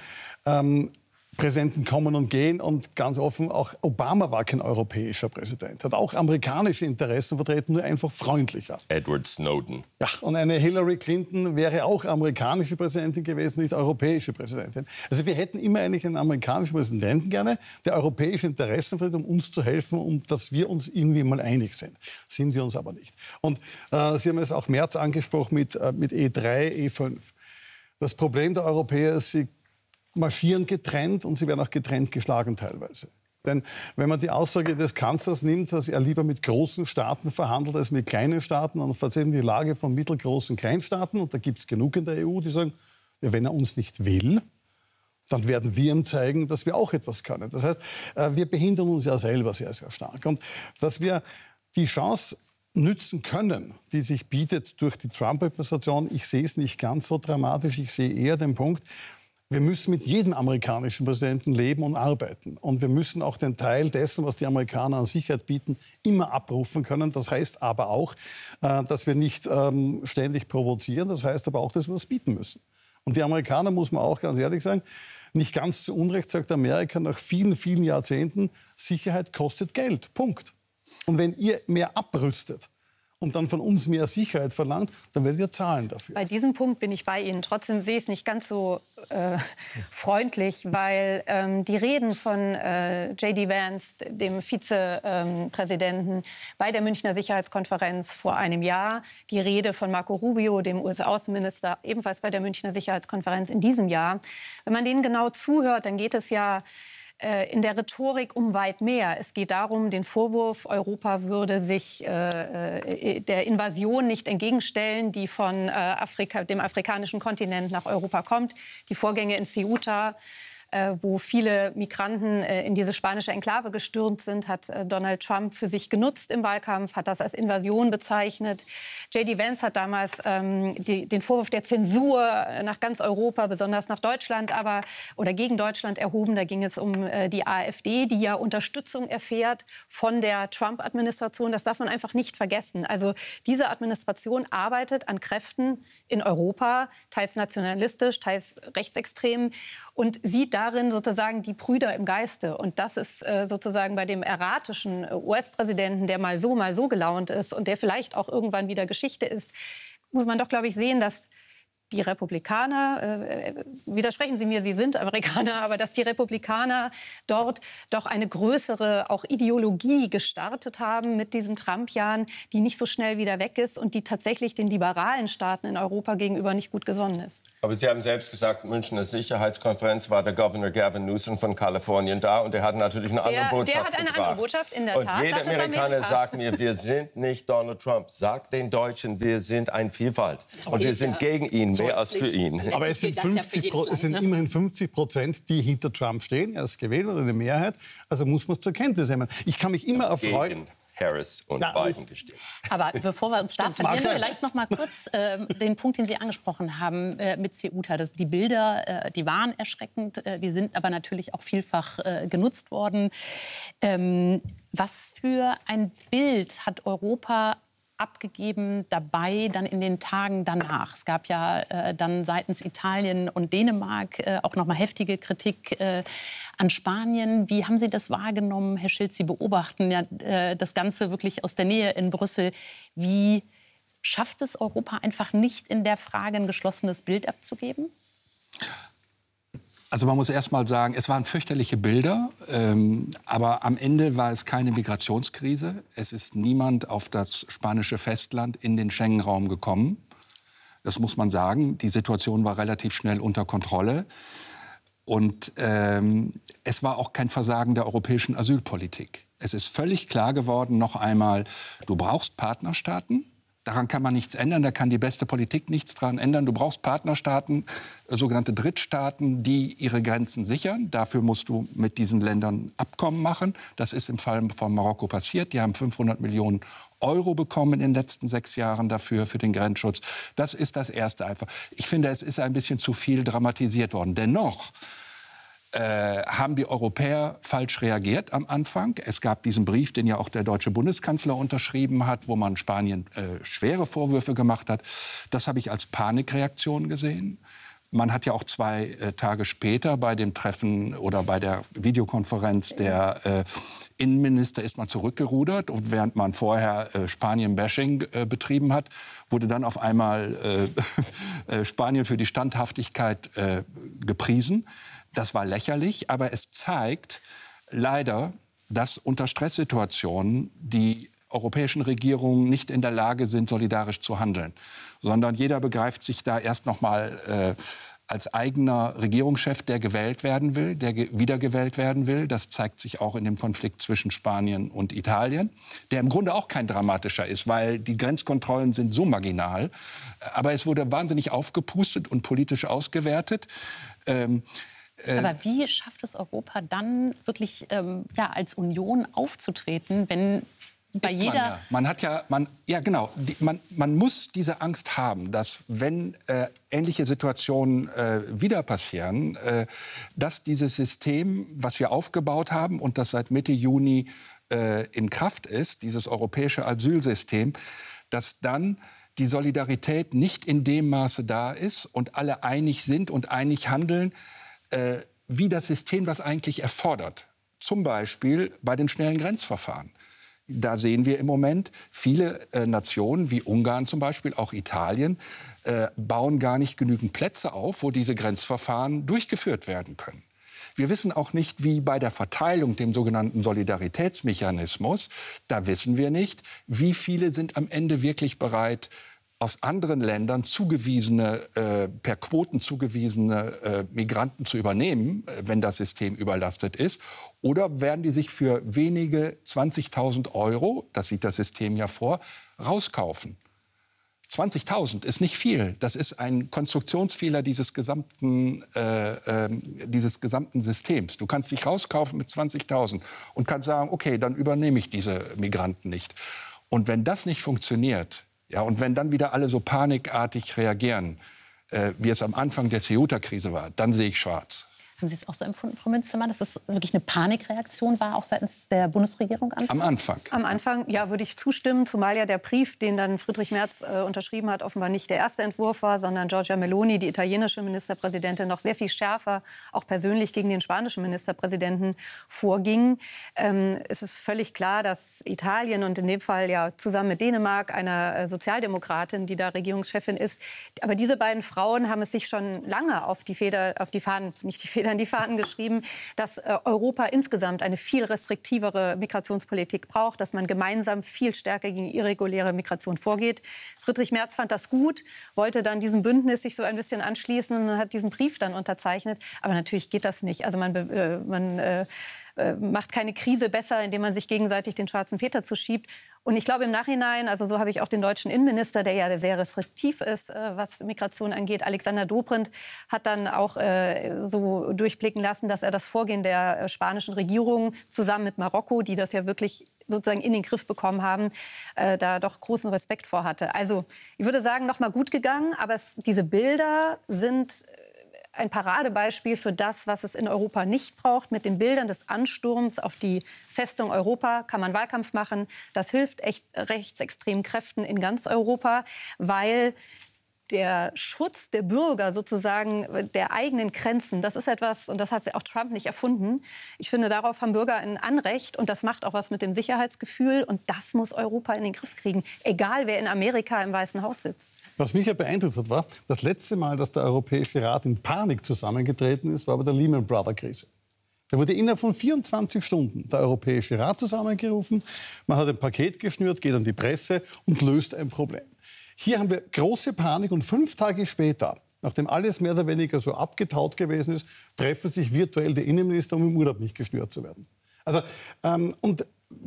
Präsidenten kommen und gehen und ganz offen, auch Obama war kein europäischer Präsident, hat auch amerikanische Interessen vertreten, nur einfach freundlicher. Edward Snowden. Ja, und eine Hillary Clinton wäre auch amerikanische Präsidentin gewesen, nicht europäische Präsidentin. Also wir hätten immer eigentlich einen amerikanischen Präsidenten gerne, der europäische Interessen vertritt, um uns zu helfen, um dass wir uns irgendwie mal einig sind. Sind wir uns aber nicht. Und Sie haben es auch März angesprochen mit E3, E5. Das Problem der Europäer ist, sie marschieren getrennt und sie werden auch getrennt geschlagen teilweise. Denn wenn man die Aussage des Kanzlers nimmt, dass er lieber mit großen Staaten verhandelt als mit kleinen Staaten, dann vertreten die Lage von mittelgroßen Kleinstaaten, und da gibt es genug in der EU, die sagen, ja, wenn er uns nicht will, dann werden wir ihm zeigen, dass wir auch etwas können. Das heißt, wir behindern uns ja selber sehr, sehr stark. Und dass wir die Chance nützen können, die sich bietet durch die Trump-Administration, ich sehe es nicht ganz so dramatisch, ich sehe eher den Punkt, wir müssen mit jedem amerikanischen Präsidenten leben und arbeiten. Und wir müssen auch den Teil dessen, was die Amerikaner an Sicherheit bieten, immer abrufen können. Das heißt aber auch, dass wir nicht ständig provozieren. Das heißt aber auch, dass wir was bieten müssen. Und die Amerikaner, muss man auch ganz ehrlich sagen, nicht ganz zu Unrecht sagt Amerika nach vielen, vielen Jahrzehnten, Sicherheit kostet Geld. Punkt. Und wenn ihr mehr abrüstet und dann von uns mehr Sicherheit verlangt, dann werdet ihr zahlen dafür. Bei diesem Punkt bin ich bei Ihnen. Trotzdem sehe ich es nicht ganz so freundlich, weil die Reden von J.D. Vance, dem Vizepräsidenten, bei der Münchner Sicherheitskonferenz vor einem Jahr, die Rede von Marco Rubio, dem US-Außenminister, ebenfalls bei der Münchner Sicherheitskonferenz in diesem Jahr, wenn man denen genau zuhört, dann geht es ja in der Rhetorik um weit mehr. Es geht darum, den Vorwurf, Europa würde sich der Invasion nicht entgegenstellen, die von dem afrikanischen Kontinent nach Europa kommt. Die Vorgänge in Ceuta, wo viele Migranten in diese spanische Enklave gestürmt sind, hat Donald Trump für sich genutzt im Wahlkampf, hat das als Invasion bezeichnet. J.D. Vance hat damals den Vorwurf der Zensur nach ganz Europa, besonders nach Deutschland, oder gegen Deutschland erhoben. Da ging es um die AfD, die ja Unterstützung erfährt von der Trump-Administration. Das darf man einfach nicht vergessen. Also diese Administration arbeitet an Kräften in Europa, teils nationalistisch, teils rechtsextrem, und sieht darin sozusagen die Brüder im Geiste. Und das ist sozusagen bei dem erratischen US-Präsidenten, der mal so gelaunt ist und der vielleicht auch irgendwann wieder Geschichte ist, muss man doch, glaube ich, sehen, dass die Republikaner, widersprechen Sie mir, Sie sind Amerikaner, aber dass die Republikaner dort doch eine größere auch Ideologie gestartet haben mit diesen Trump-Jahren, die nicht so schnell wieder weg ist und die tatsächlich den liberalen Staaten in Europa gegenüber nicht gut gesonnen ist. Aber Sie haben selbst gesagt, Münchner Sicherheitskonferenz war der Governor Gavin Newsom von Kalifornien da und der hat natürlich eine andere Botschaft Der hat eine andere Botschaft, in der Tat. Und jeder das ist Amerikaner Amerika. sagt mir, wir sind nicht Donald Trump. Sagt den Deutschen, wir sind ein Vielfalt. Und wir sind gegen ihn, mehr als für ihn. Aber es sind, immerhin 50%, die hinter Trump stehen. Er ist gewählt oder eine Mehrheit. Also muss man es zur Kenntnis nehmen. Ich kann mich immer erfreuen. Gegen Harris und Biden gestimmt. Aber bevor wir uns da verlieren, vielleicht noch mal kurz den Punkt, den Sie angesprochen haben mit Ceuta. Die Bilder, die waren erschreckend, die sind aber natürlich auch vielfach genutzt worden. Was für ein Bild hat Europa abgegeben dabei dann in den Tagen danach? Es gab ja dann seitens Italien und Dänemark auch noch mal heftige Kritik an Spanien. Wie haben Sie das wahrgenommen, Herr Schildt? Sie beobachten ja das Ganze wirklich aus der Nähe in Brüssel. Wie schafft es Europa einfach nicht, in der Frage ein geschlossenes Bild abzugeben? Also man muss erst mal sagen, es waren fürchterliche Bilder, aber am Ende war es keine Migrationskrise. Es ist niemand auf das spanische Festland in den Schengen-Raum gekommen. Das muss man sagen. Die Situation war relativ schnell unter Kontrolle. Und es war auch kein Versagen der europäischen Asylpolitik. Es ist völlig klar geworden, noch einmal, du brauchst Partnerstaaten. Daran kann man nichts ändern, da kann die beste Politik nichts dran ändern. Du brauchst Partnerstaaten, sogenannte Drittstaaten, die ihre Grenzen sichern. Dafür musst du mit diesen Ländern Abkommen machen. Das ist im Fall von Marokko passiert. Die haben 500 Millionen Euro bekommen in den letzten 6 Jahren dafür, für den Grenzschutz. Das ist das Erste einfach. Ich finde, es ist ein bisschen zu viel dramatisiert worden. Dennoch haben die Europäer falsch reagiert am Anfang. Es gab diesen Brief, den ja auch der deutsche Bundeskanzler unterschrieben hat, wo man Spanien schwere Vorwürfe gemacht hat. Das habe ich als Panikreaktion gesehen. Man hat ja auch 2 Tage später bei dem Treffen oder bei der Videokonferenz der Innenminister ist man zurückgerudert. Und während man vorher Spanien-Bashing betrieben hat, wurde dann auf einmal Spanien für die Standhaftigkeit gepriesen. Das war lächerlich, aber es zeigt leider, dass unter Stresssituationen die europäischen Regierungen nicht in der Lage sind, solidarisch zu handeln, sondern jeder begreift sich da erst noch mal als eigener Regierungschef, der gewählt werden will, der wiedergewählt werden will. Das zeigt sich auch in dem Konflikt zwischen Spanien und Italien, der im Grunde auch kein dramatischer ist, weil die Grenzkontrollen sind so marginal. Aber es wurde wahnsinnig aufgepustet und politisch ausgewertet. Aber wie schafft es Europa dann wirklich als Union aufzutreten, wenn bei jeder... Man muss diese Angst haben, dass wenn ähnliche Situationen wieder passieren, dass dieses System, was wir aufgebaut haben und das seit Mitte Juni in Kraft ist, dieses europäische Asylsystem, dass dann die Solidarität nicht in dem Maße da ist und alle einig sind und einig handeln, wie das System das eigentlich erfordert. Zum Beispiel bei den schnellen Grenzverfahren. Da sehen wir im Moment, viele Nationen, wie Ungarn zum Beispiel, auch Italien, bauen gar nicht genügend Plätze auf, wo diese Grenzverfahren durchgeführt werden können. Wir wissen auch nicht, wie bei der Verteilung, dem sogenannten Solidaritätsmechanismus, da wissen wir nicht, wie viele sind am Ende wirklich bereit, aus anderen Ländern per Quoten zugewiesene Migranten zu übernehmen, wenn das System überlastet ist? Oder werden die sich für wenige 20.000 Euro, das sieht das System ja vor, rauskaufen? 20.000 ist nicht viel. Das ist ein Konstruktionsfehler dieses gesamten Systems. Du kannst dich rauskaufen mit 20.000 und kannst sagen, okay, dann übernehme ich diese Migranten nicht. Und wenn das nicht funktioniert, ja, und wenn dann wieder alle so panikartig reagieren, wie es am Anfang der Ceuta-Krise war, dann sehe ich schwarz. Haben Sie es auch so empfunden, Frau Münstermann, dass es wirklich eine Panikreaktion war, auch seitens der Bundesregierung? Am Anfang? Am Anfang, ja, würde ich zustimmen, zumal ja der Brief, den dann Friedrich Merz unterschrieben hat, offenbar nicht der erste Entwurf war, sondern Giorgia Meloni, die italienische Ministerpräsidentin, noch sehr viel schärfer, auch persönlich gegen den spanischen Ministerpräsidenten vorging. Es ist völlig klar, dass Italien und in dem Fall ja zusammen mit Dänemark, einer Sozialdemokratin, die da Regierungschefin ist, aber diese beiden Frauen haben es sich schon lange auf die Fahnen geschrieben, dass Europa insgesamt eine viel restriktivere Migrationspolitik braucht, dass man gemeinsam viel stärker gegen irreguläre Migration vorgeht. Friedrich Merz fand das gut, wollte dann diesem Bündnis sich so ein bisschen anschließen und hat diesen Brief dann unterzeichnet. Aber natürlich geht das nicht. Also man macht keine Krise besser, indem man sich gegenseitig den schwarzen Peter zuschiebt. Und ich glaube im Nachhinein, also so habe ich auch den deutschen Innenminister, der ja sehr restriktiv ist, was Migration angeht, Alexander Dobrindt, hat dann auch so durchblicken lassen, dass er das Vorgehen der spanischen Regierung zusammen mit Marokko, die das ja wirklich sozusagen in den Griff bekommen haben, da doch großen Respekt vor hatte. Also ich würde sagen, noch mal gut gegangen, aber diese Bilder sind ein Paradebeispiel für das, was es in Europa nicht braucht. Mit den Bildern des Ansturms auf die Festung Europa kann man Wahlkampf machen. Das hilft echt rechtsextremen Kräften in ganz Europa, weil der Schutz der Bürger sozusagen der eigenen Grenzen, das ist etwas, und das hat auch Trump nicht erfunden. Ich finde, darauf haben Bürger ein Anrecht und das macht auch was mit dem Sicherheitsgefühl und das muss Europa in den Griff kriegen, egal wer in Amerika im Weißen Haus sitzt. Was mich ja beeindruckt hat, war, das letzte Mal, dass der Europäische Rat in Panik zusammengetreten ist, war bei der Lehman Brothers Krise. Da wurde innerhalb von 24 Stunden der Europäische Rat zusammengerufen, man hat ein Paket geschnürt, geht an die Presse und löst ein Problem. Hier haben wir große Panik und 5 Tage später, nachdem alles mehr oder weniger so abgetaut gewesen ist, treffen sich virtuell die Innenminister, um im Urlaub nicht gestört zu werden. Also, und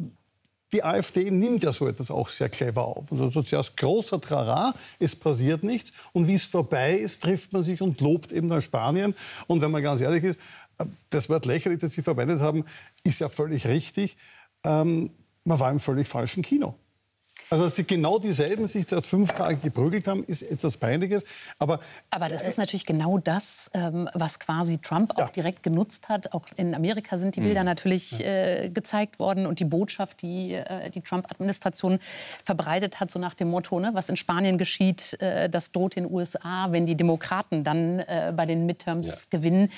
die AfD nimmt ja so etwas auch sehr clever auf. Also zuerst großer Trara, es passiert nichts und wie es vorbei ist, trifft man sich und lobt eben dann Spanien. Und wenn man ganz ehrlich ist, das Wort lächerlich, das Sie verwendet haben, ist ja völlig richtig. Man war im völlig falschen Kino. Also, dass sie genau dieselben sich seit 5 Tagen geprügelt haben, ist etwas Peinliches. Aber das ist natürlich genau das, was quasi Trump auch direkt genutzt hat. Auch in Amerika sind die Bilder natürlich gezeigt worden. Und die Botschaft, die die Trump-Administration verbreitet hat, so nach dem Motto, ne, was in Spanien geschieht, das droht den USA, wenn die Demokraten dann bei den Midterms gewinnen.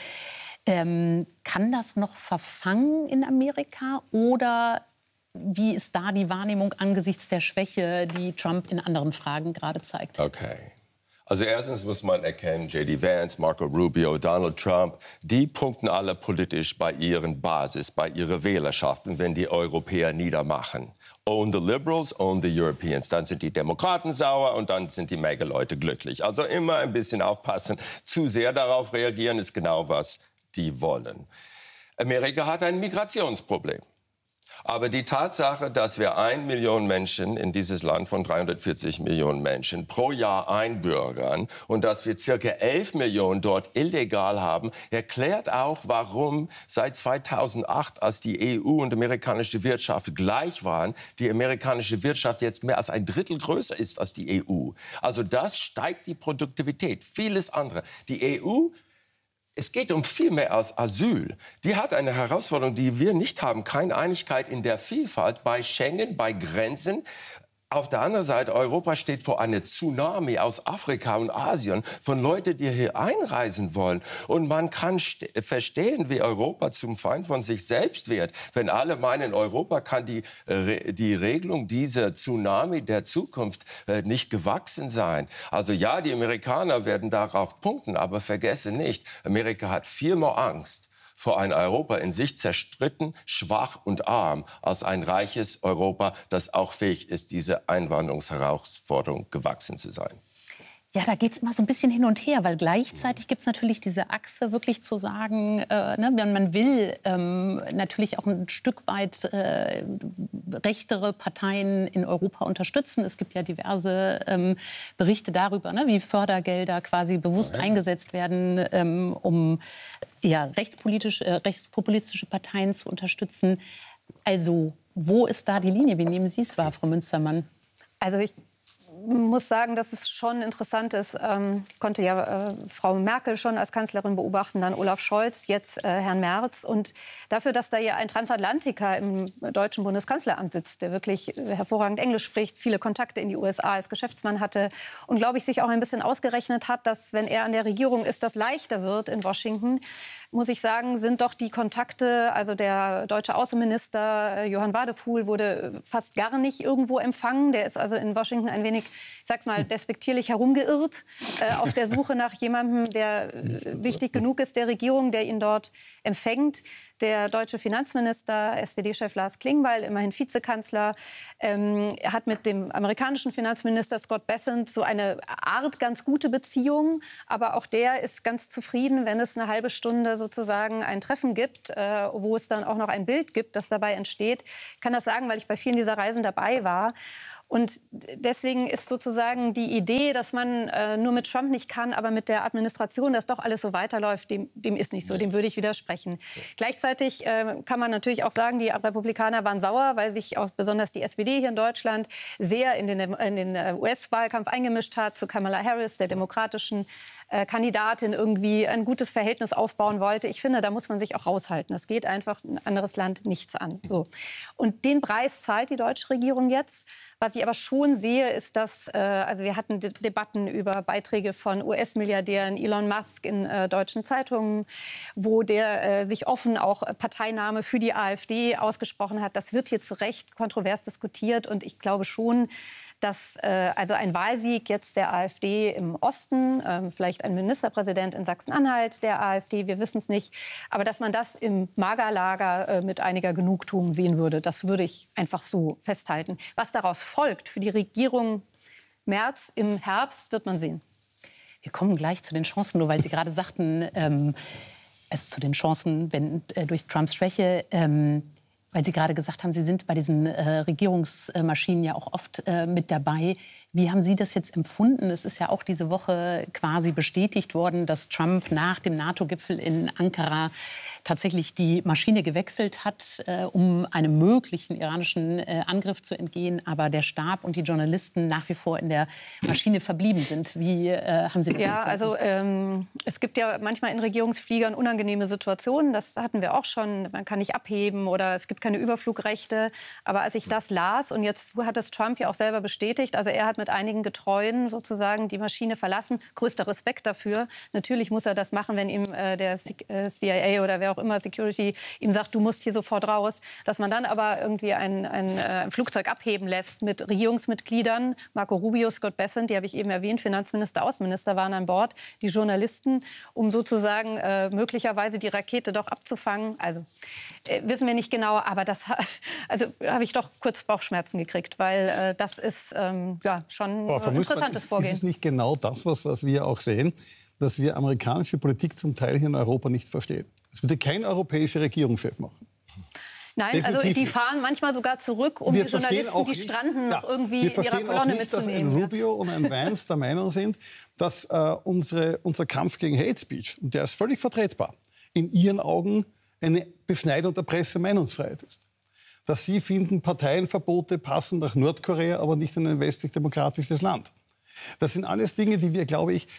Kann das noch verfangen in Amerika oder wie ist da die Wahrnehmung angesichts der Schwäche, die Trump in anderen Fragen gerade zeigt? Okay. Also erstens muss man erkennen, J.D. Vance, Marco Rubio, Donald Trump, die punkten alle politisch bei ihren Basis, bei ihrer Wählerschaften, wenn die Europäer niedermachen. Own the Liberals, own the Europeans. Dann sind die Demokraten sauer und dann sind die Mega-Leute glücklich. Also immer ein bisschen aufpassen. Zu sehr darauf reagieren ist genau, was die wollen. Amerika hat ein Migrationsproblem. Aber die Tatsache, dass wir 1 Million Menschen in dieses Land von 340 Millionen Menschen pro Jahr einbürgern und dass wir ca. 11 Millionen dort illegal haben, erklärt auch, warum seit 2008, als die EU und amerikanische Wirtschaft gleich waren, die amerikanische Wirtschaft jetzt mehr als 1/3 größer ist als die EU. Also das steigt die Produktivität. Vieles andere. Die EU, es geht um viel mehr als Asyl. Die hat eine Herausforderung, die wir nicht haben. Keine Einigkeit in der Vielfalt bei Schengen, bei Grenzen. Auf der anderen Seite, Europa steht vor einer Tsunami aus Afrika und Asien von Leuten, die hier einreisen wollen. Und man kann verstehen, wie Europa zum Feind von sich selbst wird. Wenn alle meinen, Europa kann die Regelung dieser Tsunami der Zukunft nicht gewachsen sein. Also ja, die Amerikaner werden darauf punkten, aber vergesse nicht, Amerika hat viel mehr Angst vor ein Europa in sich zerstritten, schwach und arm, als ein reiches Europa, das auch fähig ist, diese Einwanderungsherausforderung gewachsen zu sein. Ja, da geht es immer so ein bisschen hin und her, weil gleichzeitig gibt es natürlich diese Achse, wirklich zu sagen, man will natürlich auch ein Stück weit rechtere Parteien in Europa unterstützen. Es gibt ja diverse Berichte darüber, wie Fördergelder quasi bewusst eingesetzt werden, um rechtspopulistische Parteien zu unterstützen. Also wo ist da die Linie? Wie nehmen Sie es wahr, Frau Münstermann? Also ich muss sagen, dass es schon interessant ist. Ich konnte ja Frau Merkel schon als Kanzlerin beobachten, dann Olaf Scholz, jetzt Herrn Merz. Und dafür, dass da ja ein Transatlantiker im deutschen Bundeskanzleramt sitzt, der wirklich hervorragend Englisch spricht, viele Kontakte in die USA als Geschäftsmann hatte und, glaube ich, sich auch ein bisschen ausgerechnet hat, dass, wenn er an der Regierung ist, das leichter wird in Washington, muss ich sagen, sind doch die Kontakte, also der deutsche Außenminister Johann Wadefuhl wurde fast gar nicht irgendwo empfangen. Der ist also in Washington ein wenig, ich sag's mal, despektierlich herumgeirrt, auf der Suche nach jemandem, der wichtig genug ist der Regierung, der ihn dort empfängt. Der deutsche Finanzminister, SPD-Chef Lars Klingbeil, immerhin Vizekanzler, hat mit dem amerikanischen Finanzminister Scott Bessent so eine Art ganz gute Beziehung. Aber auch der ist ganz zufrieden, wenn es eine halbe Stunde sozusagen ein Treffen gibt, wo es dann auch noch ein Bild gibt, das dabei entsteht. Ich kann das sagen, weil ich bei vielen dieser Reisen dabei war. Und deswegen ist sozusagen die Idee, dass man nur mit Trump nicht kann, aber mit der Administration, dass doch alles so weiterläuft, dem ist nicht so. Dem würde ich widersprechen. Gleichzeitig kann man natürlich auch sagen, die Republikaner waren sauer, weil sich auch besonders die SPD hier in Deutschland sehr in den US-Wahlkampf eingemischt hat, zu Kamala Harris, der demokratischen Kandidatin, irgendwie ein gutes Verhältnis aufbauen wollte. Ich finde, da muss man sich auch raushalten. Das geht einfach ein anderes Land nichts an. So. Und den Preis zahlt die deutsche Regierung jetzt. Was ich aber schon sehe, ist, dass, also wir hatten Debatten über Beiträge von US-Milliardären Elon Musk in deutschen Zeitungen, wo der sich offen auch Parteinahme für die AfD ausgesprochen hat. Das wird hier zu Recht kontrovers diskutiert und ich glaube schon, dass also ein Wahlsieg jetzt der AfD im Osten, vielleicht ein Ministerpräsident in Sachsen-Anhalt der AfD, wir wissen es nicht, aber dass man das im Magerlager mit einiger Genugtuung sehen würde, das würde ich einfach so festhalten. Was daraus folgt für die Regierung Merz im Herbst, wird man sehen. Wir kommen gleich zu den Chancen, nur weil Sie gerade sagten, zu den Chancen durch Trumps Schwäche. Weil Sie gerade gesagt haben, Sie sind bei diesen Regierungsmaschinen ja auch oft mit dabei. Wie haben Sie das jetzt empfunden? Es ist ja auch diese Woche quasi bestätigt worden, dass Trump nach dem NATO-Gipfel in Ankara tatsächlich die Maschine gewechselt hat, um einem möglichen iranischen Angriff zu entgehen. Aber der Stab und die Journalisten nach wie vor in der Maschine verblieben sind. Wie haben Sie das empfunden? Also es gibt ja manchmal in Regierungsfliegern unangenehme Situationen. Das hatten wir auch schon. Man kann nicht abheben oder es gibt keine Überflugrechte. Aber als ich das las, und jetzt hat das Trump ja auch selber bestätigt, also er hat mit einigen Getreuen sozusagen die Maschine verlassen. Größter Respekt dafür. Natürlich muss er das machen, wenn ihm der CIA oder wer auch immer, Security, ihm sagt, du musst hier sofort raus. Dass man dann aber irgendwie ein Flugzeug abheben lässt mit Regierungsmitgliedern, Marco Rubio, Scott Bessent, die habe ich eben erwähnt, Finanzminister, Außenminister waren an Bord, die Journalisten, um sozusagen möglicherweise die Rakete doch abzufangen. Also wissen wir nicht genau, aber das habe ich doch kurz Bauchschmerzen gekriegt, weil das ist schon ein interessantes Vorgehen. Ist es nicht genau das, was wir auch sehen, dass wir amerikanische Politik zum Teil hier in Europa nicht verstehen? Das würde kein europäischer Regierungschef machen. Nein, Definitiv also die nicht. fahren manchmal sogar zurück, um die Journalisten, die stranden, noch irgendwie in ihrer Kolonne mitzunehmen. Dass ein Rubio und ein Vance der Meinung sind, dass unser Kampf gegen Hate Speech, und der ist völlig vertretbar, in ihren Augen eine Beschneidung der Presse-Meinungsfreiheit ist. Dass sie finden, Parteienverbote passen nach Nordkorea, aber nicht in ein westlich-demokratisches Land. Das sind alles Dinge, die wir, glaube ich,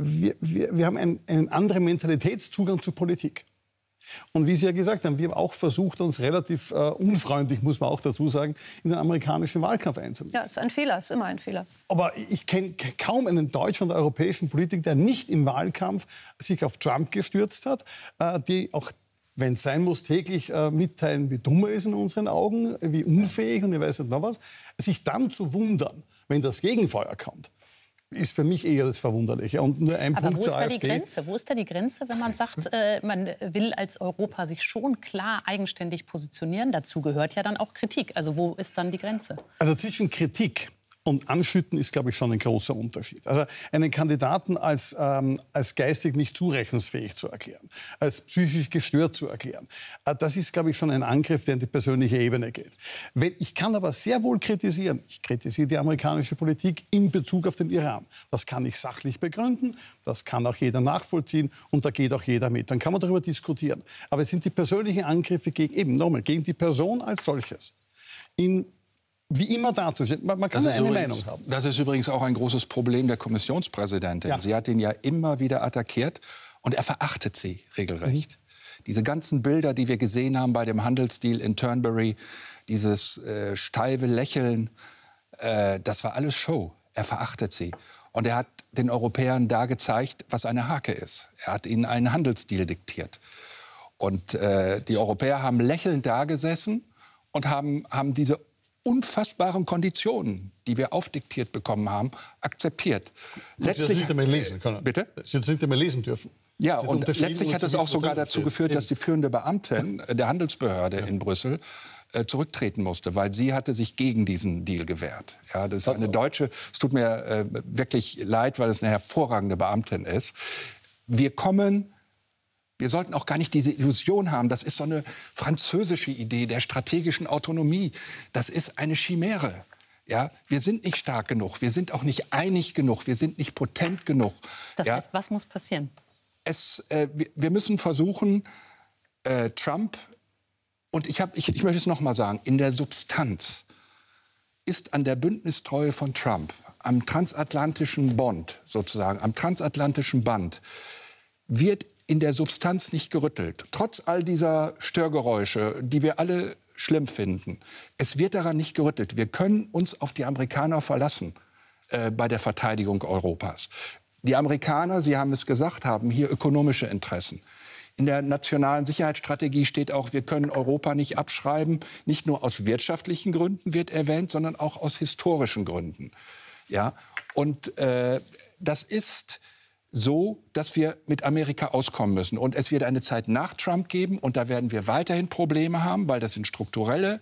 wir haben einen anderen Mentalitätszugang zur Politik. Und wie Sie ja gesagt haben, wir haben auch versucht, uns relativ unfreundlich, muss man auch dazu sagen, in den amerikanischen Wahlkampf einzumischen. Ja, ist ein Fehler, ist immer ein Fehler. Aber ich kenne kaum einen deutschen oder europäischen Politiker, der nicht im Wahlkampf sich auf Trump gestürzt hat, die auch, wenn es sein muss, täglich mitteilen, wie dumm er ist in unseren Augen, wie unfähig und ich weiß nicht noch was. Sich dann zu wundern, wenn das Gegenfeuer kommt, ist für mich eher das Verwunderliche. Und nur ein Aber Punkt wo ist zur da AfD. die Grenze? Wo ist da die Grenze, wenn man sagt, man will als Europa sich schon klar eigenständig positionieren? Dazu gehört ja dann auch Kritik. Also wo ist dann die Grenze? Also zwischen Kritik und Anschütten ist, glaube ich, schon ein großer Unterschied. Also einen Kandidaten als geistig nicht zurechnungsfähig zu erklären, als psychisch gestört zu erklären, das ist, glaube ich, schon ein Angriff, der in die persönliche Ebene geht. Ich kann aber sehr wohl kritisieren, ich kritisiere die amerikanische Politik in Bezug auf den Iran. Das kann ich sachlich begründen, das kann auch jeder nachvollziehen und da geht auch jeder mit. Dann kann man darüber diskutieren. Aber es sind die persönlichen Angriffe gegen die Person als solches. In wie immer darzustellen. Man kann eine Meinung haben. Das ist übrigens auch ein großes Problem der Kommissionspräsidentin. Ja. Sie hat ihn ja immer wieder attackiert und er verachtet sie regelrecht. Diese ganzen Bilder, die wir gesehen haben bei dem Handelsdeal in Turnberry, dieses steife Lächeln, das war alles Show. Er verachtet sie. Und er hat den Europäern da gezeigt, was eine Hake ist. Er hat ihnen einen Handelsdeal diktiert. Und die Europäer haben lächelnd dagesessen und haben diese unfassbaren Konditionen, die wir aufdiktiert bekommen haben, akzeptiert. Letztlich Sie nicht mehr lesen können. Bitte? Sie nicht mehr lesen dürfen. Ja, und letztlich hat es auch sogar dazu geführt, dass die führende Beamtin der Handelsbehörde in Brüssel zurücktreten musste, weil sie hatte sich gegen diesen Deal gewehrt. Ja, das ist eine Deutsche, es tut mir wirklich leid, weil es eine hervorragende Beamtin ist. Wir sollten auch gar nicht diese Illusion haben, das ist so eine französische Idee der strategischen Autonomie. Das ist eine Chimäre. Ja, wir sind nicht stark genug, wir sind auch nicht einig genug, wir sind nicht potent genug. Das heißt, was muss passieren? Wir müssen versuchen, Trump, und ich möchte es noch mal sagen, in der Substanz ist an der Bündnistreue von Trump, am transatlantischen Bond sozusagen, am transatlantischen Band, wird in der Substanz nicht gerüttelt. Trotz all dieser Störgeräusche, die wir alle schlimm finden. Es wird daran nicht gerüttelt. Wir können uns auf die Amerikaner verlassen bei der Verteidigung Europas. Die Amerikaner, Sie haben es gesagt, haben hier ökonomische Interessen. In der nationalen Sicherheitsstrategie steht auch, wir können Europa nicht abschreiben. Nicht nur aus wirtschaftlichen Gründen wird erwähnt, sondern auch aus historischen Gründen. Ja? Und das ist so, dass wir mit Amerika auskommen müssen. Und es wird eine Zeit nach Trump geben und da werden wir weiterhin Probleme haben, weil das sind strukturelle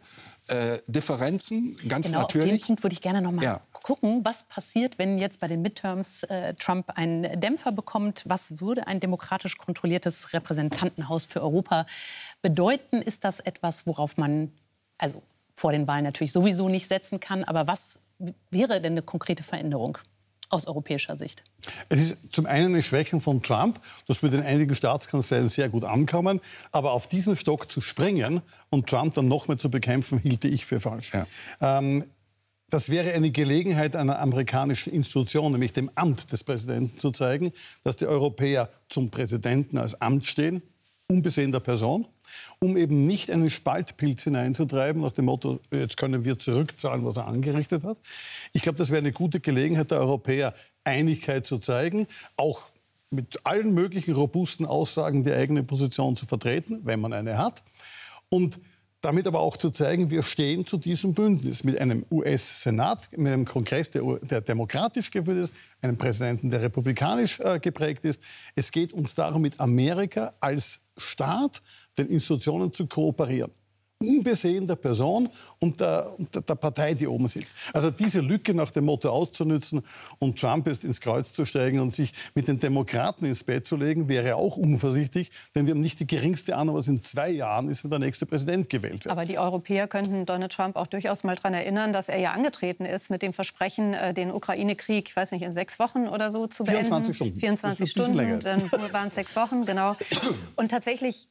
Differenzen, ganz genau, natürlich. Auf den Punkt würde ich gerne noch mal gucken, was passiert, wenn jetzt bei den Midterms Trump einen Dämpfer bekommt. Was würde ein demokratisch kontrolliertes Repräsentantenhaus für Europa bedeuten? Ist das etwas, worauf man also vor den Wahlen natürlich sowieso nicht setzen kann? Aber was wäre denn eine konkrete Veränderung aus europäischer Sicht? Es ist zum einen eine Schwächung von Trump, das würde in einigen Staatskanzleien sehr gut ankommen. Aber auf diesen Stock zu springen und Trump dann noch mehr zu bekämpfen, hielte ich für falsch. Ja. Das wäre eine Gelegenheit einer amerikanischen Institution, nämlich dem Amt des Präsidenten, zu zeigen, dass die Europäer zum Präsidenten als Amt stehen, unbesehen der Person, um eben nicht einen Spaltpilz hineinzutreiben, nach dem Motto, jetzt können wir zurückzahlen, was er angerichtet hat. Ich glaube, das wäre eine gute Gelegenheit der Europäer, Einigkeit zu zeigen, auch mit allen möglichen robusten Aussagen die eigene Position zu vertreten, wenn man eine hat. Und damit aber auch zu zeigen, wir stehen zu diesem Bündnis mit einem US-Senat, mit einem Kongress, der demokratisch geführt ist, einem Präsidenten, der republikanisch geprägt ist. Es geht uns darum, mit Amerika als Staat den Institutionen zu kooperieren. Unbesehen der Person und der Partei, die oben sitzt. Also diese Lücke nach dem Motto auszunützen und Trump ist ins Kreuz zu steigen und sich mit den Demokraten ins Bett zu legen, wäre auch unvorsichtig, denn wir haben nicht die geringste Ahnung, was in 2 Jahren ist, wenn der nächste Präsident gewählt wird. Aber die Europäer könnten Donald Trump auch durchaus mal daran erinnern, dass er ja angetreten ist mit dem Versprechen, den Ukraine-Krieg, ich weiß nicht, in 6 Wochen oder so zu beenden. 24 Stunden. 24 Stunden, dann waren es 6 Wochen, genau. Und tatsächlich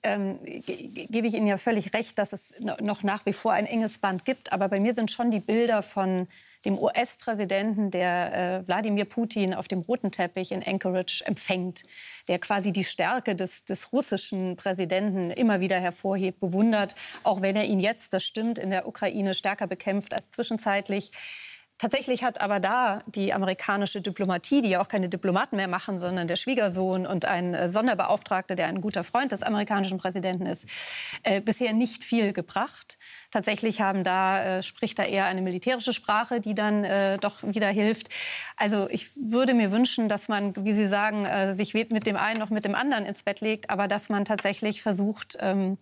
gebe ich Ihnen ja völlig recht, dass es noch nach wie vor ein enges Band gibt. Aber bei mir sind schon die Bilder von dem US-Präsidenten, der Wladimir Putin auf dem roten Teppich in Anchorage empfängt, der quasi die Stärke des russischen Präsidenten immer wieder hervorhebt, bewundert, auch wenn er ihn jetzt, das stimmt, in der Ukraine stärker bekämpft als zwischenzeitlich. Tatsächlich hat aber da die amerikanische Diplomatie, die ja auch keine Diplomaten mehr machen, sondern der Schwiegersohn und ein Sonderbeauftragter, der ein guter Freund des amerikanischen Präsidenten ist, bisher nicht viel gebracht. Tatsächlich spricht da eher eine militärische Sprache, die dann doch wieder hilft. Also ich würde mir wünschen, dass man, wie Sie sagen, sich mit dem einen noch mit dem anderen ins Bett legt, aber dass man tatsächlich versucht,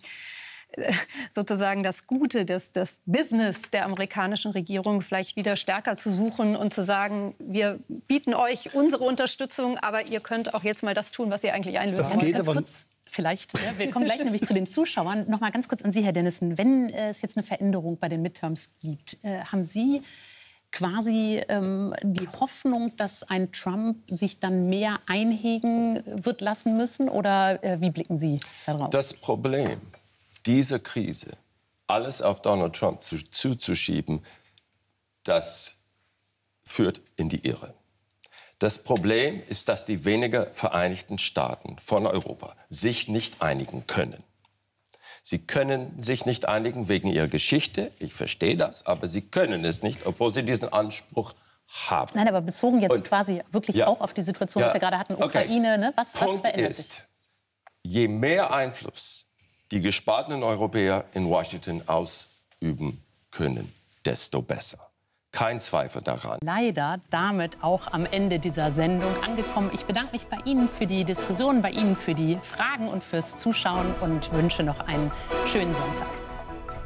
sozusagen das Gute, das Business der amerikanischen Regierung vielleicht wieder stärker zu suchen und zu sagen, wir bieten euch unsere Unterstützung, aber ihr könnt auch jetzt mal das tun, was ihr eigentlich einlösen wollt. Ganz kurz, vielleicht, wir kommen gleich nämlich zu den Zuschauern. Noch mal ganz kurz an Sie, Herr Dennison. Wenn es jetzt eine Veränderung bei den Midterms gibt, haben Sie quasi die Hoffnung, dass ein Trump sich dann mehr einhegen wird lassen müssen? Oder wie blicken Sie darauf? Das Problem, diese Krise, alles auf Donald Trump zuzuschieben, das führt in die Irre. Das Problem ist, dass die wenigen Vereinigten Staaten von Europa sich nicht einigen können. Sie können sich nicht einigen wegen ihrer Geschichte. Ich verstehe das, aber sie können es nicht, obwohl sie diesen Anspruch haben. Nein, aber bezogen jetzt quasi wirklich auch auf die Situation, was wir gerade hatten, Ukraine, ne? Was verändert sich? Je mehr Einfluss die gespaltenen Europäer in Washington ausüben können, desto besser. Kein Zweifel daran. Leider damit auch am Ende dieser Sendung angekommen. Ich bedanke mich bei Ihnen für die Diskussion, bei Ihnen für die Fragen und fürs Zuschauen und wünsche noch einen schönen Sonntag.